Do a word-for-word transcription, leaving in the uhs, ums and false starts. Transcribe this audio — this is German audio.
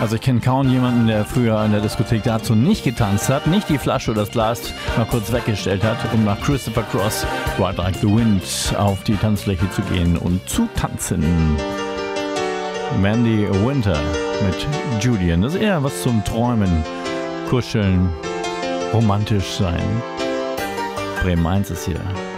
Also ich kenne kaum jemanden, der früher in der Diskothek dazu nicht getanzt hat, nicht die Flasche oder das Glas mal kurz weggestellt hat, um nach Christopher Cross, Ride Like the Wind, auf die Tanzfläche zu gehen und zu tanzen. Mandy Winter mit Julian. Das ist eher was zum Träumen, Kuscheln, romantisch sein. Bremen eins ist hier.